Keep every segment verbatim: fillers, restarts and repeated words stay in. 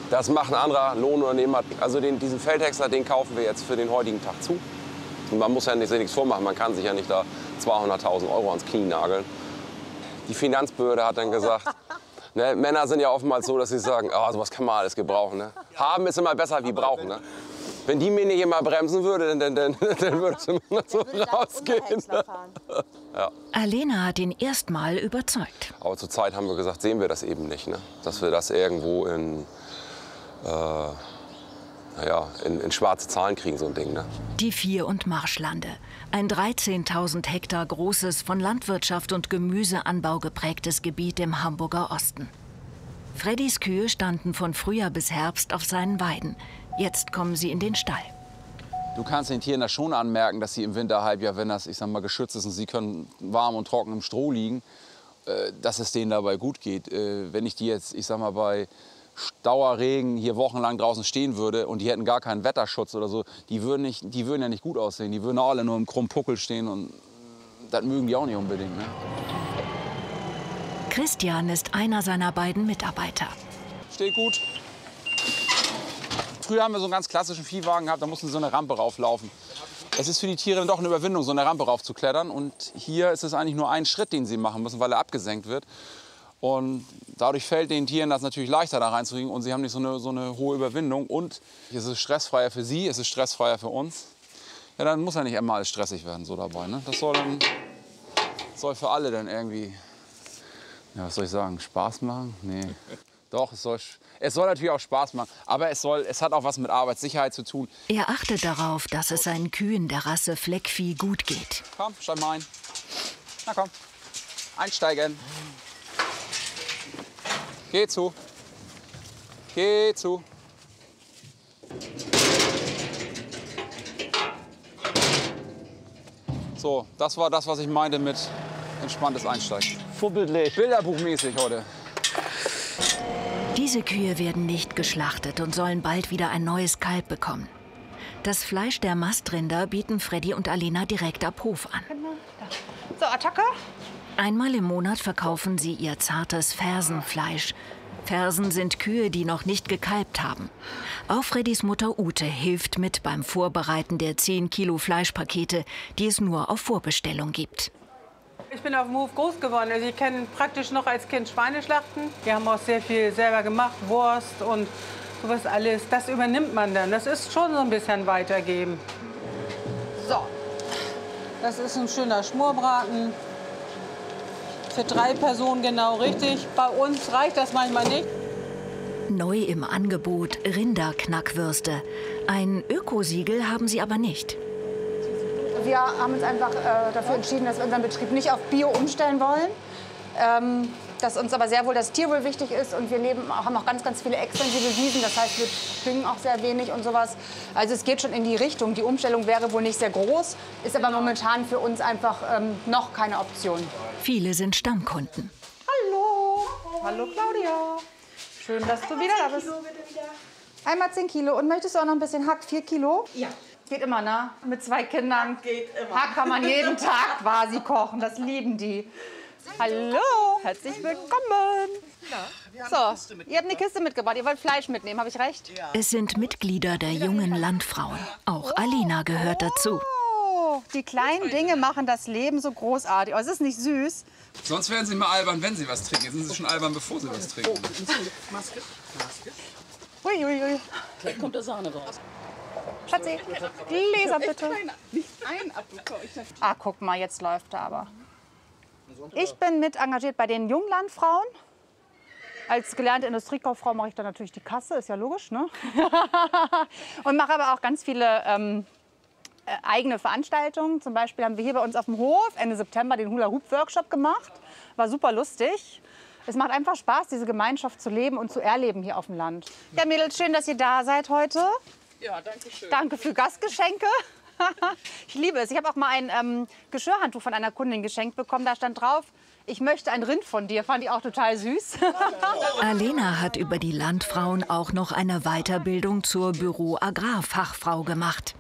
Das macht ein anderer Lohnunternehmer. Also den, diesen Feldhäcksler, den kaufen wir jetzt für den heutigen Tag zu. Und man muss ja nicht, sich nichts vormachen, man kann sich ja nicht da zweihunderttausend Euro ans Knie nageln. Die Finanzbehörde hat dann gesagt, ne, Männer sind ja oftmals so, dass sie sagen, oh, sowas kann man alles gebrauchen. Ne? Haben ist immer besser wie brauchen. Ne? Wenn die mir nicht immer bremsen würde, dann, dann, dann, dann würde es immer so rausgehen. Ja. Alena hat ihn erstmal überzeugt. Aber zur Zeit haben wir gesagt, sehen wir das eben nicht. Ne? Dass wir das irgendwo in, äh, naja, in, in schwarze Zahlen kriegen, so ein Ding. Ne? Die Vier- und Marschlande. Ein dreizehntausend Hektar großes, von Landwirtschaft und Gemüseanbau geprägtes Gebiet im Hamburger Osten. Freddys Kühe standen von Frühjahr bis Herbst auf seinen Weiden. Jetzt kommen sie in den Stall. Du kannst den Tieren da schon anmerken, dass sie im Winterhalbjahr, wenn das, ich sag mal, geschützt ist und sie können warm und trocken im Stroh liegen, äh, dass es denen dabei gut geht. Äh, wenn ich die jetzt, ich sag mal, bei Dauerregen hier wochenlang draußen stehen würde und die hätten gar keinen Wetterschutz oder so, die würden, nicht, die würden ja nicht gut aussehen. Die würden auch alle nur im krummen Puckel stehen und das mögen die auch nicht unbedingt. Ne? Christian ist einer seiner beiden Mitarbeiter. Steht gut. Früher haben wir so einen ganz klassischen Viehwagen gehabt, da mussten sie so eine Rampe rauflaufen. Es ist für die Tiere dann doch eine Überwindung, so eine Rampe raufzuklettern. Und hier ist es eigentlich nur ein Schritt, den sie machen müssen, weil er abgesenkt wird. Und dadurch fällt den Tieren das natürlich leichter, da reinzukriegen. Und sie haben nicht so eine, so eine hohe Überwindung. Und es ist stressfreier für sie, es ist stressfreier für uns. Ja, dann muss ja nicht immer alles stressig werden so dabei. Ne? Das soll, dann, soll für alle dann irgendwie, ja, was soll ich sagen, Spaß machen? Nee. Doch, es soll, es soll natürlich auch Spaß machen, aber es, soll, es hat auch was mit Arbeitssicherheit zu tun. Er achtet darauf, dass es seinen Kühen der Rasse Fleckvieh gut geht. Komm, steig mal ein. Na komm, einsteigen. Geh zu. Geh zu. So, das war das, was ich meinte mit entspanntes Einsteigen. Vorbildlich. Bilderbuchmäßig heute. Diese Kühe werden nicht geschlachtet und sollen bald wieder ein neues Kalb bekommen. Das Fleisch der Mastrinder bieten Freddy und Alena direkt ab Hof an. So, Attacke. Einmal im Monat verkaufen sie ihr zartes Fersenfleisch. Fersen sind Kühe, die noch nicht gekalbt haben. Auch Freddys Mutter Ute hilft mit beim Vorbereiten der zehn Kilo Fleischpakete, die es nur auf Vorbestellung gibt. Ich bin auf dem Hof groß geworden. Also ich kenne praktisch noch als Kind Schweineschlachten. Wir haben auch sehr viel selber gemacht, Wurst und sowas alles. Das übernimmt man dann. Das ist schon so ein bisschen weitergeben. So, das ist ein schöner Schmorbraten. Für drei Personen genau richtig. Bei uns reicht das manchmal nicht. Neu im Angebot Rinderknackwürste. Ein Ökosiegel haben sie aber nicht. Wir haben uns einfach äh, dafür entschieden, dass wir unseren Betrieb nicht auf Bio umstellen wollen. Ähm, dass uns aber sehr wohl das Tierwohl wichtig ist. Und wir leben, haben auch ganz, ganz viele extensive Wiesen. Das heißt, wir düngen auch sehr wenig und sowas. Also es geht schon in die Richtung. Die Umstellung wäre wohl nicht sehr groß, ist aber momentan für uns einfach ähm, noch keine Option. Viele sind Stammkunden. Hallo. Hallo Claudia. Schön, dass du wieder da bist. Einmal zehn Kilo. Und möchtest du auch noch ein bisschen Hack? vier Kilo? Ja. Geht immer, ne? Mit zwei Kindern. Hack geht immer. Hack kann man jeden Tag quasi kochen. Das lieben die. Hallo, herzlich willkommen. So, ihr habt eine Kiste mitgebracht. Ihr wollt Fleisch mitnehmen, habe ich recht? Ja. Es sind Mitglieder der jungen Landfrauen. Auch Alena gehört dazu. Oh, die kleinen Dinge machen das Leben so großartig. Oh, es ist nicht süß. Sonst werden sie mal albern, wenn sie was trinken. Jetzt sind sie schon albern, bevor sie was trinken. Maske. Maske. Ui, ui, ui. Gleich kommt der Sahne raus. Schatzi, Gläser bitte. Nicht ein Apfel. Ah, guck mal, jetzt läuft er aber. Ich bin mit engagiert bei den Junglandfrauen. Als gelernte Industriekauffrau mache ich dann natürlich die Kasse, ist ja logisch, ne? Und mache aber auch ganz viele ähm, äh, eigene Veranstaltungen. Zum Beispiel haben wir hier bei uns auf dem Hof Ende September den Hula-Hoop-Workshop gemacht. War super lustig. Es macht einfach Spaß, diese Gemeinschaft zu leben und zu erleben hier auf dem Land. Ja, Mädels, schön, dass ihr da seid heute. Ja, danke schön. Danke für Gastgeschenke. Ich liebe es. Ich habe auch mal ein ähm, Geschirrhandtuch von einer Kundin geschenkt bekommen. Da stand drauf, ich möchte ein Rind von dir. Fand ich auch total süß. Alena hat über die Landfrauen auch noch eine Weiterbildung zur Büro-Agrarfachfrau gemacht.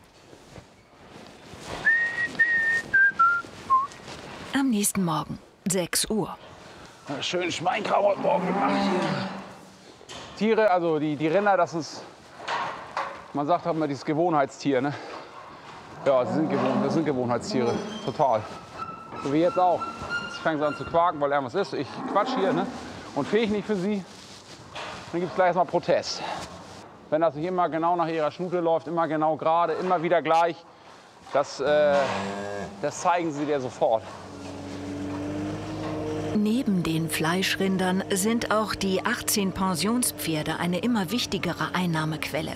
Am nächsten Morgen, sechs Uhr. Schön Schweinkram heute Morgen gemacht hier. Tiere, also die, die Rinder, das ist, man sagt halt immer, dieses Gewohnheitstier, ne? Ja, sie sind, Gewohn das sind Gewohnheitstiere, total. So wie jetzt auch. Jetzt fängt sie an zu quaken, weil irgendwas ist. Ich quatsch hier, ne? Und fähig nicht für sie. Dann gibt es gleich erstmal Protest. Wenn das nicht immer genau nach ihrer Schnute läuft, immer genau gerade, immer wieder gleich, das, äh, das zeigen sie dir sofort. Neben den Fleischrindern sind auch die achtzehn Pensionspferde eine immer wichtigere Einnahmequelle.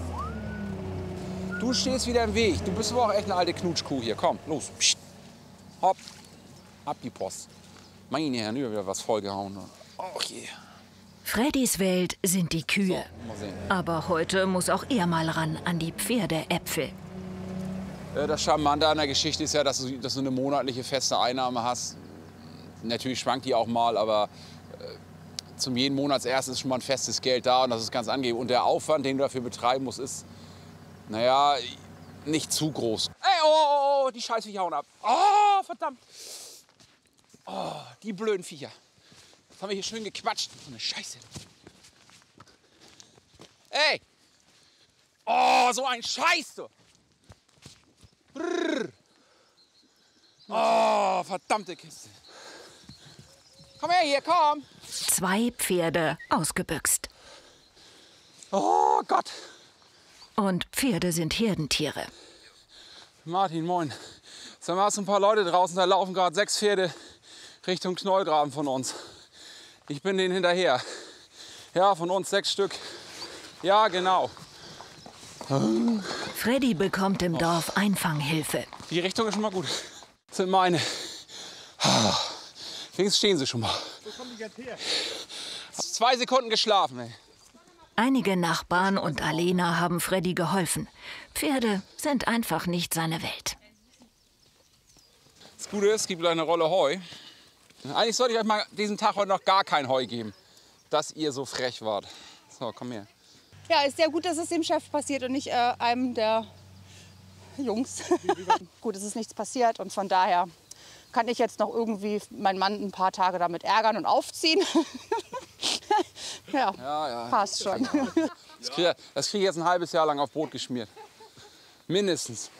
Du stehst wieder im Weg. Du bist aber auch echt eine alte Knutschkuh hier. Komm, los. Psst. Hopp. Ab die Post. Meine Herren, wieder was vollgehauen. Och je. Freddys Welt sind die Kühe. So, mal sehen. Aber heute muss auch er mal ran an die Pferdeäpfel. Das Charmante an der Geschichte ist ja, dass du, dass du eine monatliche feste Einnahme hast. Natürlich schwankt die auch mal, aber äh, zum jeden Monatsersten ist schon mal ein festes Geld da und das ist ganz angenehm. Und der Aufwand, den du dafür betreiben musst, ist, naja, nicht zu groß. Ey, oh, oh, oh, die Scheißviecher hauen ab. Oh, verdammt. Oh, die blöden Viecher. Jetzt haben wir hier schön gequatscht. So eine Scheiße. Ey. Oh, so ein Scheiß, du. Brrr. Oh, verdammte Kiste. Komm her hier, komm. Zwei Pferde ausgebüxt. Oh Gott. Und Pferde sind Herdentiere. Martin, moin. Sag mal, hast du ein paar Leute draußen, da laufen gerade sechs Pferde Richtung Knollgraben von uns. Ich bin denen hinterher. Ja, von uns sechs Stück. Ja, genau. Freddy bekommt im Dorf Einfanghilfe. Die Richtung ist schon mal gut. Das sind meine. Wenigstens stehen sie schon mal. Wo kommen die jetzt her? Zwei Sekunden geschlafen, ey. Einige Nachbarn und Alena haben Freddy geholfen. Pferde sind einfach nicht seine Welt. Das Gute ist, es gibt eine Rolle Heu. Eigentlich sollte ich euch mal diesen Tag heute noch gar kein Heu geben, dass ihr so frech wart. So, komm her. Ja, ist sehr gut, dass es dem Chef passiert und nicht äh, einem der Jungs. Gut, es ist nichts passiert und von daher kann ich jetzt noch irgendwie meinen Mann ein paar Tage damit ärgern und aufziehen. ja, Ja, ja. passt schon. Das kriege das krieg ich jetzt ein halbes Jahr lang auf Brot geschmiert. Mindestens.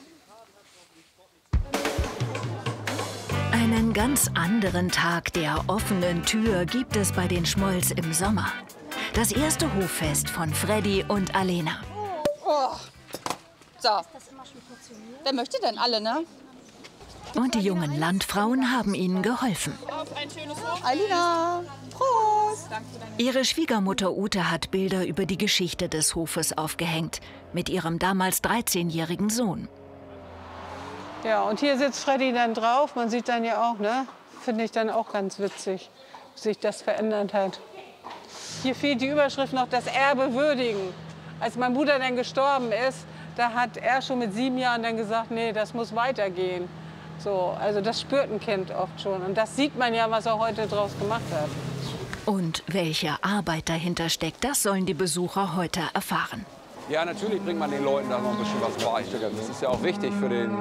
Einen ganz anderen Tag der offenen Tür gibt es bei den Schmolls im Sommer. Das erste Hoffest von Freddy und Alena. Oh. So. Wer möchte denn alle, ne? Und die jungen Landfrauen haben ihnen geholfen. Alina, Prost! Ihre Schwiegermutter Ute hat Bilder über die Geschichte des Hofes aufgehängt. Mit ihrem damals dreizehnjährigen Sohn. Ja, und hier sitzt Freddy dann drauf. Man sieht dann ja auch, ne? Finde ich dann auch ganz witzig, wie sich das verändert hat. Hier fehlt die Überschrift noch, das Erbe würdigen. Als mein Bruder dann gestorben ist, da hat er schon mit sieben Jahren dann gesagt, nee, das muss weitergehen. So, also das spürt ein Kind oft schon. Und das sieht man ja, was er heute draus gemacht hat. Und welche Arbeit dahinter steckt, das sollen die Besucher heute erfahren. Ja, natürlich bringt man den Leuten da noch ein bisschen was bei. Das ist ja auch wichtig für, den,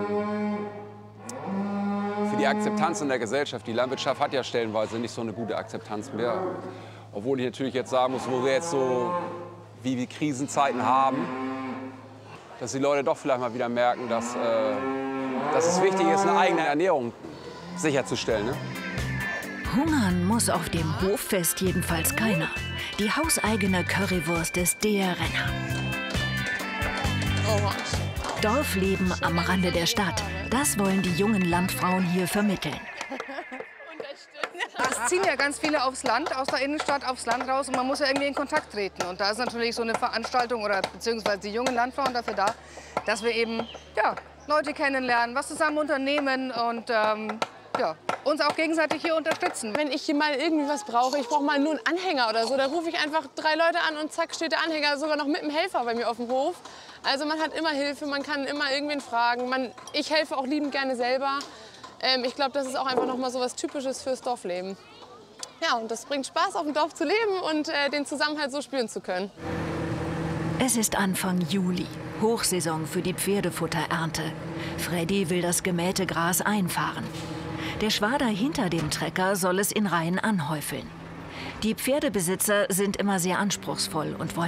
für die Akzeptanz in der Gesellschaft. Die Landwirtschaft hat ja stellenweise nicht so eine gute Akzeptanz mehr. Obwohl ich natürlich jetzt sagen muss, wo wir jetzt so wie wir Krisenzeiten haben, dass die Leute doch vielleicht mal wieder merken, dass, äh, dass es wichtig ist, eine eigene Ernährung sicherzustellen. Ne? Hungern muss auf dem Hoffest jedenfalls keiner. Die hauseigene Currywurst ist der Renner. Dorfleben am Rande der Stadt, das wollen die jungen Landfrauen hier vermitteln. Es ziehen ja ganz viele aufs Land, aus der Innenstadt aufs Land raus und man muss ja irgendwie in Kontakt treten. Und da ist natürlich so eine Veranstaltung oder beziehungsweise die jungen Landfrauen dafür da, dass wir eben ja, Leute kennenlernen, was zusammen unternehmen und ähm, ja, uns auch gegenseitig hier unterstützen. Wenn ich hier mal irgendwie was brauche, ich brauche mal nur einen Anhänger oder so, da rufe ich einfach drei Leute an und zack steht der Anhänger sogar noch mit dem Helfer bei mir auf dem Hof. Also man hat immer Hilfe, man kann immer irgendwen fragen. Man, ich helfe auch liebend gerne selber. Ähm, ich glaube, das ist auch einfach noch mal so was Typisches fürs Dorfleben. Ja, und das bringt Spaß, auf dem Dorf zu leben und äh, den Zusammenhalt so spüren zu können. Es ist Anfang Juli, Hochsaison für die Pferdefutterernte. Freddy will das gemähte Gras einfahren. Der Schwader hinter dem Trecker soll es in Reihen anhäufeln. Die Pferdebesitzer sind immer sehr anspruchsvoll und wollen